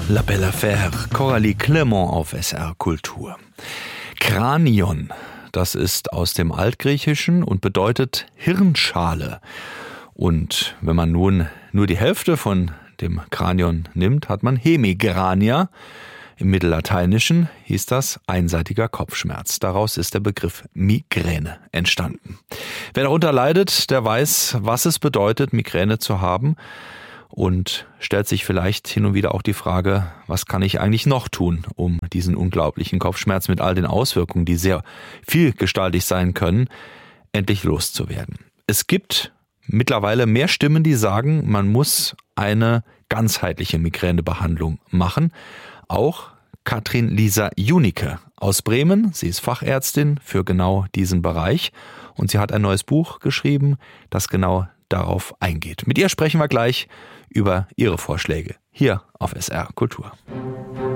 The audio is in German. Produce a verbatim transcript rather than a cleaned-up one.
La Belle Affaire, Coralie Clément auf S R Kultur. Kranion, das ist aus dem Altgriechischen und bedeutet Hirnschale. Und wenn man nun nur die Hälfte von dem Kranion nimmt, hat man Hemikrania. Im Mittellateinischen hieß das einseitiger Kopfschmerz. Daraus ist der Begriff Migräne entstanden. Wer darunter leidet, der weiß, was es bedeutet, Migräne zu haben und stellt sich vielleicht hin und wieder auch die Frage, was kann ich eigentlich noch tun, um diesen unglaublichen Kopfschmerz mit all den Auswirkungen, die sehr vielgestaltig sein können, endlich loszuwerden. Es gibt mittlerweile mehr Stimmen, die sagen, man muss eine ganzheitliche Migränebehandlung machen. Auch Katrin Lisa Junicke aus Bremen, sie ist Fachärztin für genau diesen Bereich und sie hat ein neues Buch geschrieben, das genau darauf eingeht. Mit ihr sprechen wir gleich über ihre Vorschläge hier auf S R Kultur.